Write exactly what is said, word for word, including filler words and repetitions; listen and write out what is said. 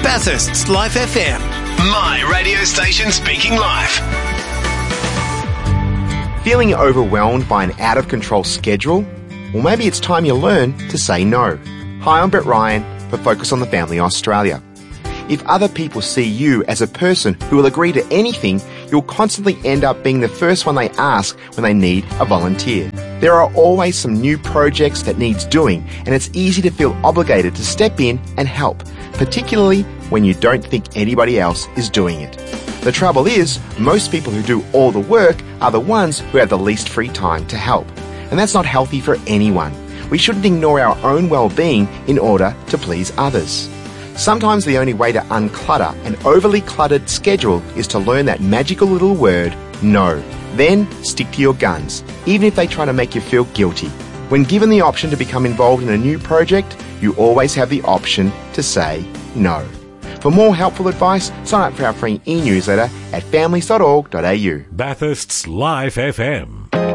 Bathurst's Life F M. My radio station speaking life. Feeling overwhelmed by an out-of-control schedule? Well, maybe it's time you learn to say no. Hi, I'm Brett Ryan for Focus on the Family Australia. If other people see you as a person who will agree to anything, you'll constantly end up being the first one they ask when they need a volunteer. There are always some new projects that needs doing, and it's easy to feel obligated to step in and help, particularly when you don't think anybody else is doing it. The trouble is, most people who do all the work are the ones who have the least free time to help. And that's not healthy for anyone. We shouldn't ignore our own well-being in order to please others. Sometimes the only way to unclutter an overly cluttered schedule is to learn that magical little word, no. Then stick to your guns, even if they try to make you feel guilty. When given the option to become involved in a new project, you always have the option to say no. For more helpful advice, sign up for our free e-newsletter at families dot org dot a u. Bathurst's Life F M.